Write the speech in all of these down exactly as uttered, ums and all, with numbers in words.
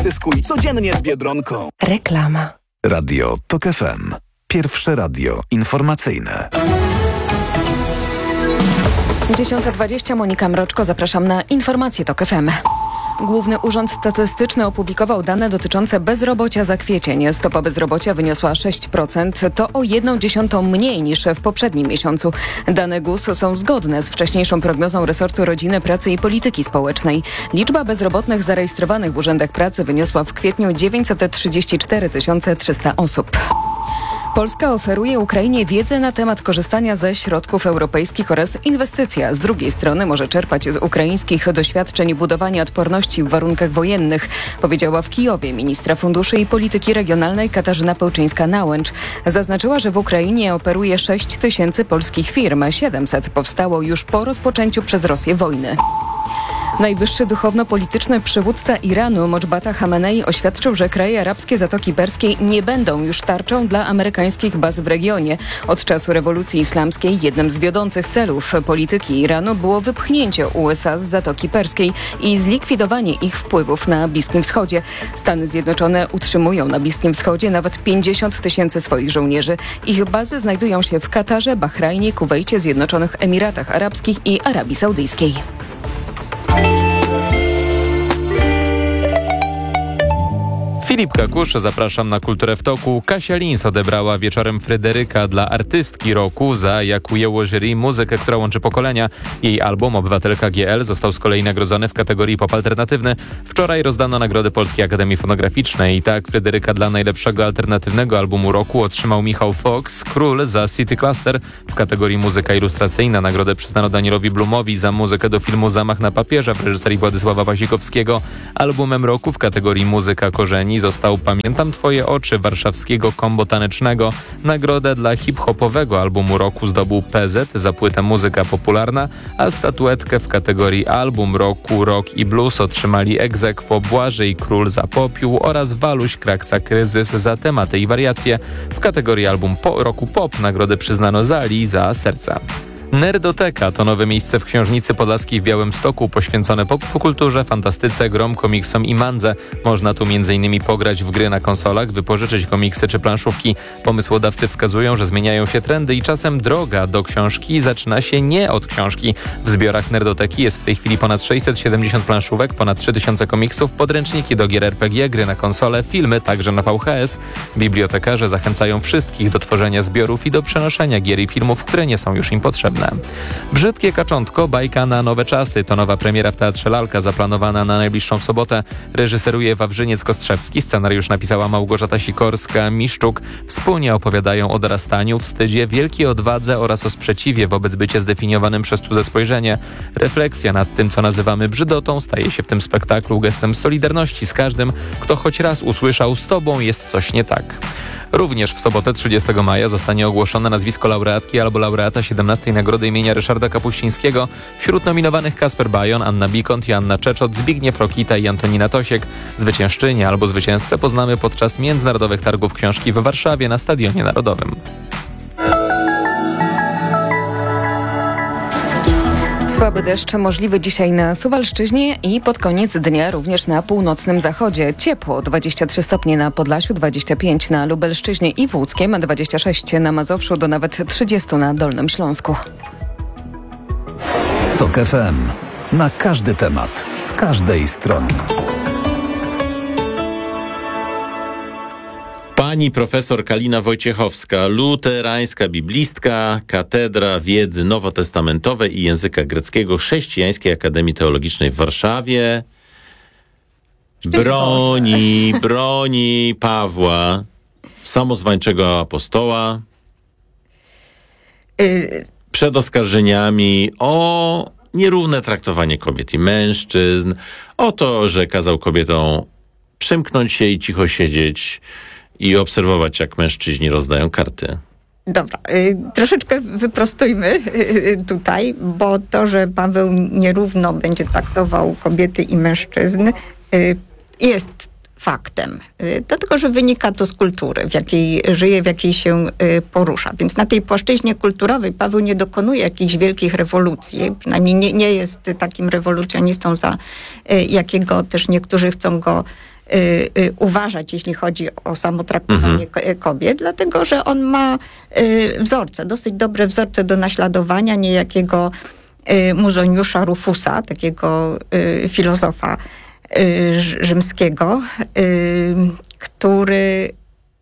Zyskuj codziennie z Biedronką. Reklama. Radio TOK F M. Pierwsze radio informacyjne. dziesiąta dwadzieścia, Monika Mroczko, zapraszam na informacje TOK F M. Główny Urząd Statystyczny opublikował dane dotyczące bezrobocia za kwiecień. Stopa bezrobocia wyniosła sześć procent, to o jedną dziesiątą mniej niż w poprzednim miesiącu. Dane G U S są zgodne z wcześniejszą prognozą resortu Rodziny, Pracy i Polityki Społecznej. Liczba bezrobotnych zarejestrowanych w urzędach pracy wyniosła w kwietniu dziewięćset trzydzieści cztery tysiące trzysta osób. Polska oferuje Ukrainie wiedzę na temat korzystania ze środków europejskich oraz inwestycja. Z drugiej strony może czerpać z ukraińskich doświadczeń budowania odporności w warunkach wojennych, powiedziała w Kijowie ministra funduszy i polityki regionalnej Katarzyna Pełczyńska-Nałęcz. Zaznaczyła, że w Ukrainie operuje sześć tysięcy polskich firm. siedemset powstało już po rozpoczęciu przez Rosję wojny. Najwyższy duchowno-polityczny przywódca Iranu Modżbata Chamenei oświadczył, że kraje arabskie Zatoki Perskiej nie będą już tarczą dla amerykańskich baz w regionie. Od czasu rewolucji islamskiej jednym z wiodących celów polityki Iranu było wypchnięcie U S A z Zatoki Perskiej i zlikwidowanie ich wpływów na Bliskim Wschodzie. Stany Zjednoczone utrzymują na Bliskim Wschodzie nawet pięćdziesiąt tysięcy swoich żołnierzy. Ich bazy znajdują się w Katarze, Bahrajnie, Kuwejcie, Zjednoczonych Emiratach Arabskich i Arabii Saudyjskiej. Filip Kakusz, zapraszam na Kulturę w toku. Kasia Lins odebrała wieczorem Fryderyka dla artystki roku za, jak ujęło jury, muzykę, która łączy pokolenia. Jej album Obywatelka G L został z kolei nagrodzony w kategorii pop alternatywny. Wczoraj rozdano nagrody Polskiej Akademii Fonograficznej i tak Fryderyka dla najlepszego alternatywnego albumu roku otrzymał Michał Fox, Król za City Cluster. W kategorii muzyka ilustracyjna nagrodę przyznano Danielowi Blumowi za muzykę do filmu Zamach na papieża w reżyserii Władysława Wasikowskiego. Albumem roku w kategorii muzyka korzeni został Pamiętam Twoje oczy warszawskiego kombo tanecznego. Nagrodę dla hip-hopowego albumu roku zdobył P Z za płytę Muzyka Popularna, a statuetkę w kategorii album roku, rock i blues otrzymali ex aequo Błażej Król za Popiół oraz Waluś Kraksa Kryzys za Tematy i wariacje. W kategorii album po roku pop nagrodę przyznano Zali za Serca. Nerdoteka to nowe miejsce w Książnicy Podlaskiej w Białymstoku poświęcone popkulturze, fantastyce, grom, komiksom i mandze. Można tu między innymi pograć w gry na konsolach, wypożyczyć komiksy czy planszówki. Pomysłodawcy wskazują, że zmieniają się trendy i czasem droga do książki zaczyna się nie od książki. W zbiorach Nerdoteki jest w tej chwili ponad sześćset siedemdziesiąt planszówek, ponad trzy tysiące komiksów, podręczniki do gier R P G, gry na konsole, filmy, także na V H S. Bibliotekarze zachęcają wszystkich do tworzenia zbiorów i do przenoszenia gier i filmów, które nie są już im potrzebne. Brzydkie kaczątko, bajka na nowe czasy. To nowa premiera w Teatrze Lalka, zaplanowana na najbliższą sobotę. Reżyseruje Wawrzyniec-Kostrzewski, scenariusz napisała Małgorzata Sikorska-Miszczuk. Wspólnie opowiadają o dorastaniu, wstydzie, wielkiej odwadze oraz o sprzeciwie wobec bycia zdefiniowanym przez cudze spojrzenie. Refleksja nad tym, co nazywamy brzydotą, staje się w tym spektaklu gestem solidarności z każdym, kto choć raz usłyszał: z tobą jest coś nie tak. Również w sobotę trzydziestego maja zostanie ogłoszone nazwisko laureatki albo laureata siedemnastej Nagrody imienia Ryszarda Kapuścińskiego. Wśród nominowanych Kasper Bajon, Anna Bikont, Joanna Czeczot, Zbigniew Rokita i Antonina Tosiek. Zwyciężczynię albo zwycięzcę poznamy podczas Międzynarodowych Targów Książki w Warszawie na Stadionie Narodowym. Słaby deszcz możliwy dzisiaj na Suwalszczyźnie i pod koniec dnia również na północnym zachodzie. Ciepło, dwadzieścia trzy stopnie na Podlasiu, dwadzieścia pięć na Lubelszczyźnie i w Łódzkiem, dwadzieścia sześć na Mazowszu do nawet trzydzieści na Dolnym Śląsku. TOK F M. Na każdy temat, z każdej strony. Pani profesor Kalina Wojciechowska, luterańska biblistka, Katedra Wiedzy Nowotestamentowej i Języka Greckiego Chrześcijańskiej Akademii Teologicznej w Warszawie, broni, broni Pawła, samozwańczego apostoła, przed oskarżeniami o nierówne traktowanie kobiet i mężczyzn, o to, że kazał kobietom przymknąć się i cicho siedzieć i obserwować, jak mężczyźni rozdają karty. Dobra, y, troszeczkę wyprostujmy y, tutaj, bo to, że Paweł nierówno będzie traktował kobiety i mężczyzn, y, jest faktem. Y, dlatego, że wynika to z kultury, w jakiej żyje, w jakiej się y, porusza. Więc na tej płaszczyźnie kulturowej Paweł nie dokonuje jakichś wielkich rewolucji. Przynajmniej nie, nie jest takim rewolucjonistą, za y, jakiego też niektórzy chcą go y, uważać, jeśli chodzi o samo traktowanie mhm. kobiet, dlatego że on ma y, wzorce, dosyć dobre wzorce do naśladowania niejakiego y, Musoniusza Rufusa, takiego y, filozofa y, rzymskiego, y, który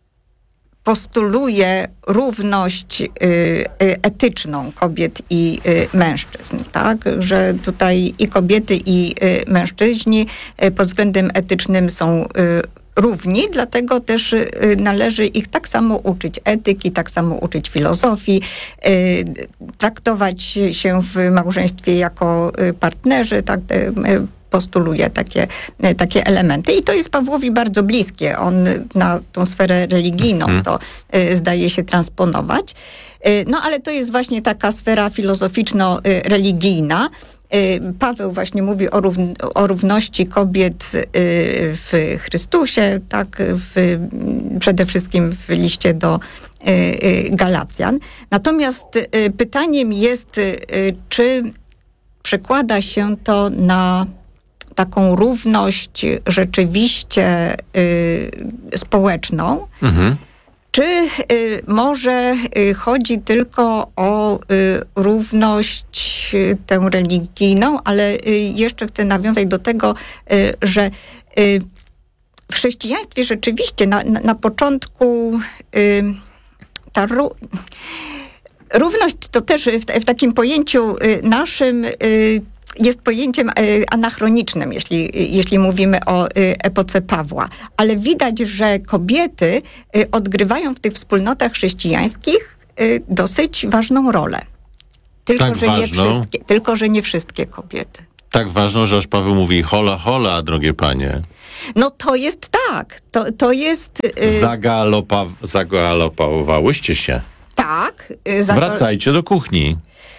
postuluje równość y, y, etyczną kobiet i y, mężczyzn, tak? Że tutaj i kobiety, i y, mężczyźni y, pod względem etycznym są y, równi, dlatego też y, należy ich tak samo uczyć etyki, tak samo uczyć filozofii, y, traktować się w małżeństwie jako y, partnerzy, tak? Y, postuluje takie, takie elementy. I to jest Pawłowi bardzo bliskie. On na tą sferę religijną to y, zdaje się transponować. Y, no ale to jest właśnie taka sfera filozoficzno-religijna. Y, Paweł właśnie mówi o, równ- o równości kobiet y, w Chrystusie, tak, w, przede wszystkim w liście do y, y, Galacjan. Natomiast y, pytaniem jest, y, czy przekłada się to na taką równość rzeczywiście y, społeczną, mhm. czy y, może y, chodzi tylko o y, równość y, tę religijną, ale y, jeszcze chcę nawiązać do tego, y, że y, w chrześcijaństwie rzeczywiście na, na, na początku y, ta ró- równość to też w, w takim pojęciu y, naszym y, jest pojęciem anachronicznym, jeśli, jeśli mówimy o epoce Pawła. Ale widać, że kobiety odgrywają w tych wspólnotach chrześcijańskich dosyć ważną rolę. Tylko, tak że ważną, nie wszystkie, tylko, że nie wszystkie kobiety. Tak ważną, że aż Paweł mówi hola, hola, drogie panie. No to jest tak. To, to jest... Zagalopa, zagalopowałyście się. Tak. Zagal... Wracajcie do kuchni.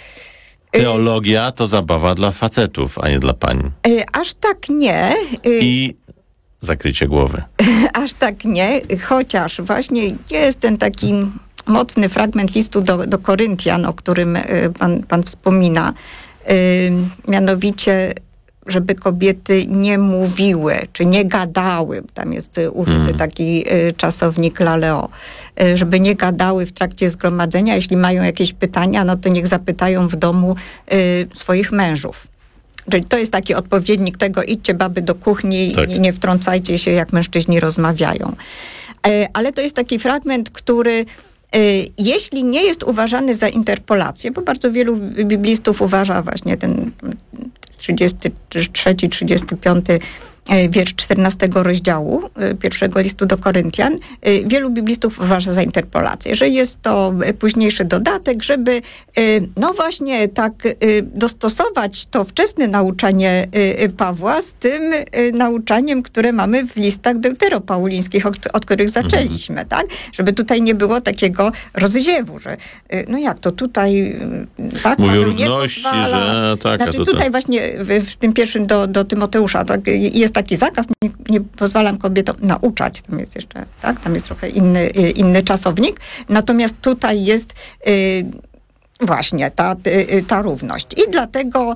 Teologia to zabawa dla facetów, a nie dla pań. Aż tak nie. I zakrycie głowy. Aż tak nie, chociaż właśnie jest ten taki mocny fragment listu do, do Koryntian, o którym pan, pan wspomina. Mianowicie, żeby kobiety nie mówiły, czy nie gadały, tam jest użyty hmm. taki czasownik laleo, żeby nie gadały w trakcie zgromadzenia. Jeśli mają jakieś pytania, no to niech zapytają w domu y, swoich mężów. Czyli to jest taki odpowiednik tego, idźcie baby do kuchni tak. i nie wtrącajcie się, jak mężczyźni rozmawiają. Y, ale to jest taki fragment, który y, jeśli nie jest uważany za interpolację, bo bardzo wielu biblistów uważa właśnie ten trzydziesty trzeci, trzydziesty piąty wiersz czternastego rozdziału pierwszego listu do Koryntian. Wielu biblistów uważa za interpolację, że jest to późniejszy dodatek, żeby no właśnie tak dostosować to wczesne nauczanie Pawła z tym nauczaniem, które mamy w listach deuteropaulińskich, od których zaczęliśmy, mhm. tak? Żeby tutaj nie było takiego rozziewu, że no jak to tutaj tak, mówię o równości, że tak, znaczy, a tutaj... tutaj właśnie w, w tym pierwszym do, do Tymoteusza tak, jest taki zakaz, nie, nie pozwalam kobietom nauczać, tam jest jeszcze, tak, tam jest trochę inny, inny czasownik, natomiast tutaj jest y, właśnie ta, y, ta równość. I dlatego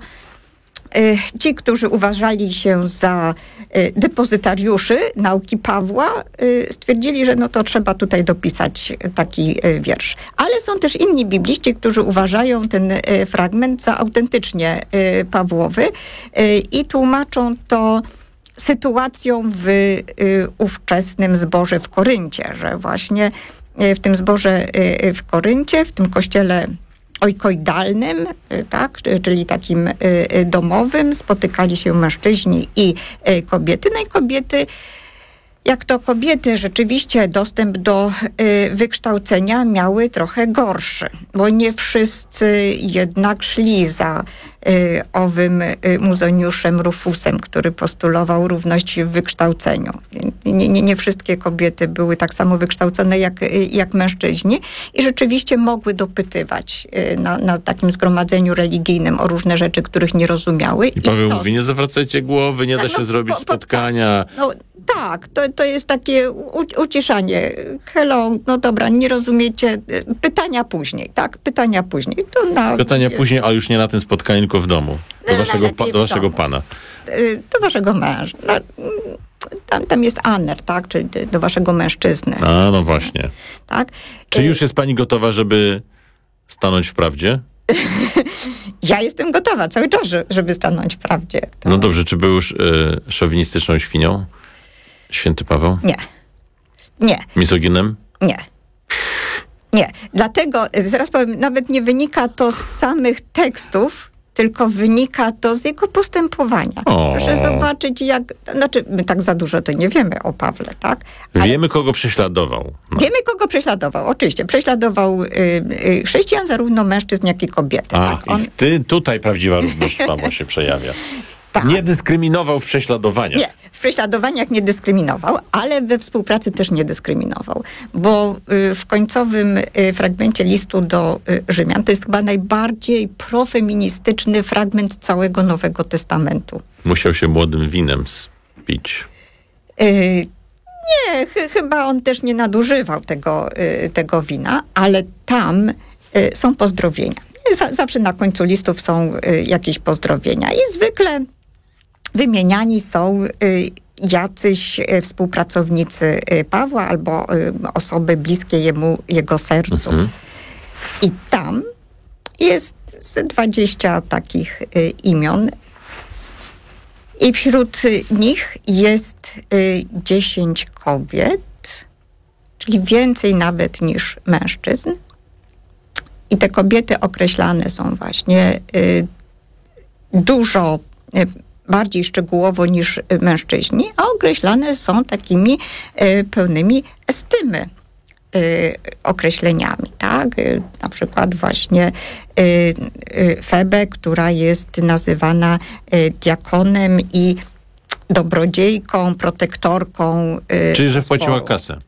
y, ci, którzy uważali się za y, depozytariuszy nauki Pawła, y, stwierdzili, że no to trzeba tutaj dopisać taki y, wiersz. Ale są też inni bibliści, którzy uważają ten y, fragment za autentycznie y, Pawłowy y, i tłumaczą to sytuacją w y, ówczesnym zborze w Koryncie, że właśnie y, w tym zborze y, w Koryncie, w tym kościele ojkoidalnym, y, tak, czyli takim y, y, domowym, spotykali się mężczyźni i y, kobiety. No i kobiety, jak to kobiety, rzeczywiście dostęp do y, wykształcenia miały trochę gorszy, bo nie wszyscy jednak szli za y, owym y, Musoniuszem Rufusem, który postulował równość w wykształceniu. Nie, nie, nie wszystkie kobiety były tak samo wykształcone jak, y, jak mężczyźni i rzeczywiście mogły dopytywać y, na, na takim zgromadzeniu religijnym o różne rzeczy, których nie rozumiały. I Paweł I to... mówi, nie zawracajcie głowy, nie da no, się zrobić po, po, spotkania. No, tak, to, to jest takie u, uciszanie. Hello, no dobra, nie rozumiecie. Pytania później, tak? Pytania później. To na, Pytania później, ale już nie na tym spotkaniu, tylko w domu. Do waszego, pa, do waszego pana. Do waszego męża. No, tam, tam jest aner, tak, czyli do waszego mężczyzny. A, no właśnie. Tak? Czy już jest pani gotowa, żeby stanąć w prawdzie? Ja jestem gotowa cały czas, żeby stanąć w prawdzie. To... No dobrze, czy był już y, szowinistyczną świnią? Święty Paweł? Nie. Nie. Misoginem? Nie. Nie. Dlatego, zaraz powiem, nawet nie wynika to z samych tekstów, tylko wynika to z jego postępowania. O. Proszę zobaczyć, jak... Znaczy, my tak za dużo to nie wiemy o Pawle, tak? Ale Wiemy, kogo prześladował. No. wiemy, kogo prześladował. Oczywiście. Prześladował y, y, chrześcijan, zarówno mężczyzn, jak i kobiety. A, tak? On... i ty, tutaj prawdziwa równość Pawła się przejawia. Tak. Nie dyskryminował w prześladowaniach. Nie, w prześladowaniach nie dyskryminował, ale we współpracy też nie dyskryminował, bo y, w końcowym y, fragmencie listu do y, Rzymian to jest chyba najbardziej profeministyczny fragment całego Nowego Testamentu. Musiał się młodym winem spić. Y, nie, ch- chyba on też nie nadużywał tego, y, tego wina, ale tam y, są pozdrowienia. Z- zawsze na końcu listów są y, jakieś pozdrowienia i zwykle wymieniani są y, jacyś y, współpracownicy y, Pawła albo y, osoby bliskie jemu, jego sercu. Mhm. I tam jest ze dwadzieścia takich y, imion. I wśród y, nich jest y, dziesięć kobiet, czyli więcej nawet niż mężczyzn. I te kobiety określane są właśnie y, dużo y, bardziej szczegółowo niż mężczyźni, a określane są takimi y, pełnymi estymy y, określeniami, tak? Y, na przykład właśnie y, y, Febę, która jest nazywana y, diakonem i dobrodziejką, protektorką y, Czyli, że wpłaciła zboru. kasę.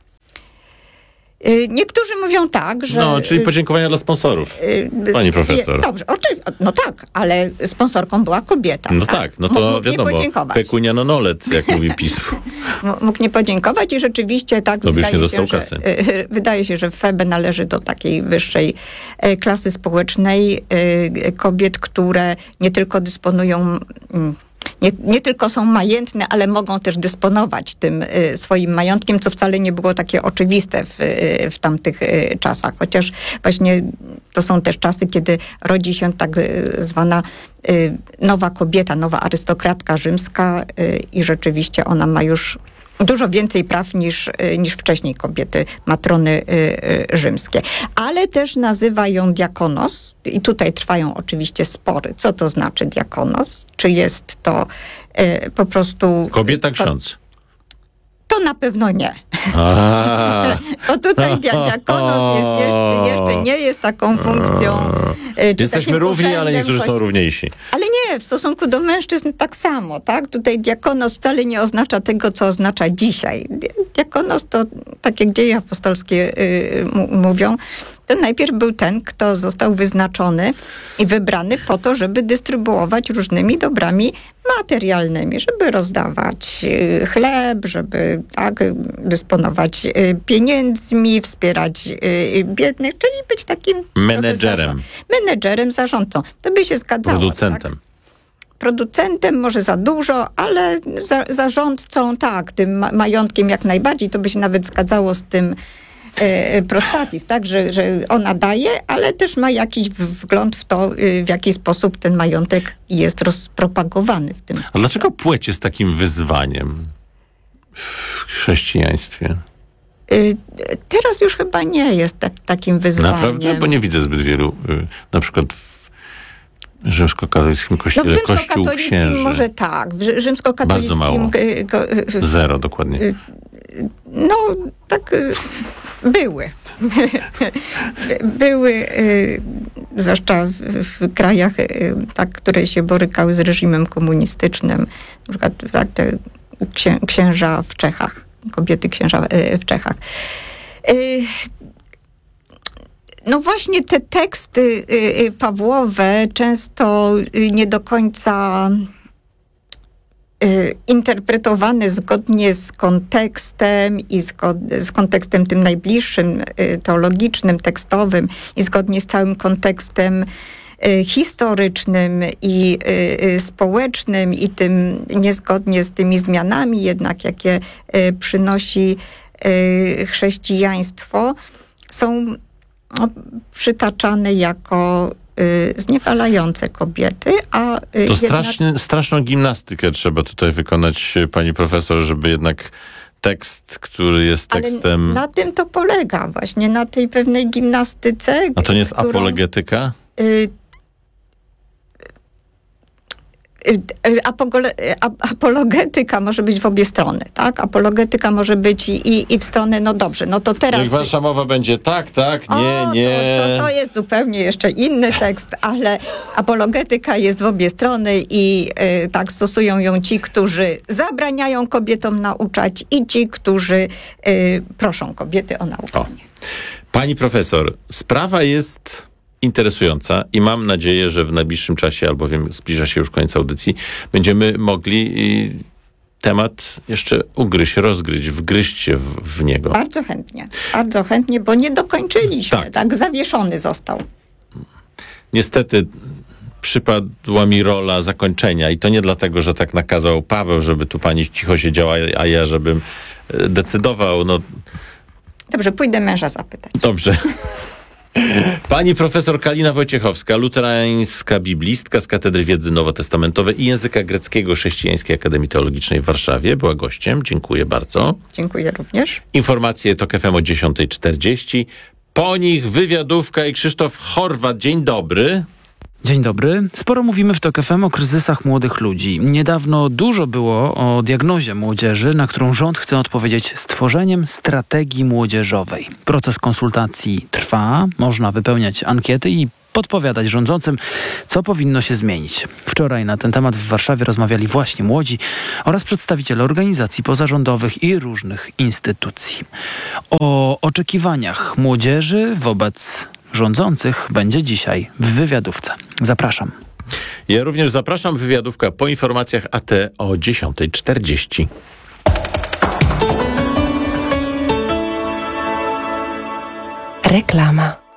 Y, Niektórzy mówią tak, że... No, czyli podziękowania dla sponsorów. y, Pani profesor. je- Dobrze, oczywiście, no tak, ale sponsorką była kobieta. No tak, no to Mógł nie wiadomo, podziękować. pecunia non olet, jak mówi pismo. M- Mógł nie podziękować i rzeczywiście tak To byś wydaje, nie dostał się, kasy. że, y, wydaje się, że Febe należy do takiej wyższej y, klasy społecznej y, kobiet, które nie tylko dysponują... mm, Nie, nie tylko są majętne, ale mogą też dysponować tym y, swoim majątkiem, co wcale nie było takie oczywiste w, y, w tamtych y, czasach. Chociaż właśnie to są też czasy, kiedy rodzi się tak y, zwana y, nowa kobieta, nowa arystokratka rzymska y, i rzeczywiście ona ma już dużo więcej praw niż, y, niż wcześniej kobiety, matrony y, y, rzymskie. Ale też nazywa ją diakonos i tutaj trwają oczywiście spory. Co to znaczy diakonos? Czy jest to y, po prostu... Kobieta to, ksiądz. to na pewno nie. A, Bo tutaj dia- diakonos jest jeszcze, jeszcze nie jest taką funkcją. y, czy jesteśmy takim równi, ale urzędem niektórzy są kości- równiejsi. ale nie, w stosunku do mężczyzn tak samo, tak? Tutaj diakonos wcale nie oznacza tego, co oznacza dzisiaj. Di- Diakonos to, tak jak dzieje apostolskie y, mu- mówią, to najpierw był ten, kto został wyznaczony i wybrany po to, żeby dystrybuować różnymi dobrami materialnymi, żeby rozdawać y, chleb, żeby tak, y, dysponować y, pieniędzmi, wspierać y, biednych, czyli być takim... Menedżerem. trochę zarząd- Menedżerem, zarządcą. To by się zgadzało. Producentem. Tak? Producentem może za dużo, ale za, zarządcą tak, tym ma- majątkiem jak najbardziej. To by się nawet zgadzało z tym e, prostatis, tak, że, że ona daje, ale też ma jakiś w- wgląd w to, y, w jaki sposób ten majątek jest rozpropagowany w tym A sposób. dlaczego płeć jest takim wyzwaniem w chrześcijaństwie? Y, Teraz już chyba nie jest tak, takim wyzwaniem. Naprawdę? Bo nie widzę zbyt wielu, y, na przykład w rzymskokatolickim No w kościele, kościół rzymskokatolickim księży. może tak, w rzy- rzymskokatolickim... Bardzo mało. y, ko- y, Zero dokładnie. No, tak y, były. były, y, zwłaszcza w, w krajach, y, tak, które się borykały z reżimem komunistycznym. Na przykład tak, te księ, księża w Czechach, kobiety księża y, w Czechach. Y, No właśnie te teksty y, y, Pawłowe często y, nie do końca y, interpretowane zgodnie z kontekstem i zgo- z kontekstem tym najbliższym, y, teologicznym, tekstowym i zgodnie z całym kontekstem y, historycznym i y, y, społecznym i tym niezgodnie z tymi zmianami jednak, jakie y, przynosi y, chrześcijaństwo, są no, przytaczane jako y, zniewalające kobiety, a y, To jednak... strasznie, straszną gimnastykę trzeba tutaj wykonać, pani profesor, żeby jednak tekst, który jest tekstem... Ale na tym to polega właśnie, na tej pewnej gimnastyce. A to nie jest którą, apologetyka? Y, y, y, apogole, ap, apologetyka może być w obie strony, tak? Apologetyka może być i, i, i w stronę, no dobrze, no to teraz... Jak wasza mowa będzie tak, tak, nie, o, nie... To, to, to jest zupełnie jeszcze inny tekst, ale apologetyka jest w obie strony i y, tak stosują ją ci, którzy zabraniają kobietom nauczać i ci, którzy y, proszą kobiety o nauczanie. O. Pani profesor, sprawa jest interesująca i mam nadzieję, że w najbliższym czasie, albowiem zbliża się już koniec audycji, będziemy mogli temat jeszcze ugryźć, rozgryźć, wgryźć się w, w niego. Bardzo chętnie, bardzo chętnie, bo nie dokończyliśmy, Tak. tak, zawieszony został. Niestety przypadła mi rola zakończenia i to nie dlatego, że tak nakazał Paweł, żeby tu pani cicho siedziała, a ja żebym e, decydował. No Dobrze, pójdę męża zapytać. dobrze. Pani profesor Kalina Wojciechowska, luterańska biblistka z Katedry Wiedzy Nowotestamentowej i Języka Greckiego Chrześcijańskiej Akademii Teologicznej w Warszawie, była gościem. Dziękuję bardzo. Dziękuję również. Informacje TOK F M o dziesiąta czterdzieści. Po nich wywiadówka i Krzysztof Horwat. Dzień dobry. Dzień dobry. Sporo mówimy w TOK F M o kryzysach młodych ludzi. Niedawno dużo było o diagnozie młodzieży, na którą rząd chce odpowiedzieć stworzeniem strategii młodzieżowej. Proces konsultacji trwa, można wypełniać ankiety i podpowiadać rządzącym, co powinno się zmienić. Wczoraj na ten temat w Warszawie rozmawiali właśnie młodzi oraz przedstawiciele organizacji pozarządowych i różnych instytucji. O oczekiwaniach młodzieży wobec rządzących będzie dzisiaj w wywiadówce. Zapraszam. Ja również zapraszam. Wywiadówka po informacjach A T o dziesiąta czterdzieści. Reklama.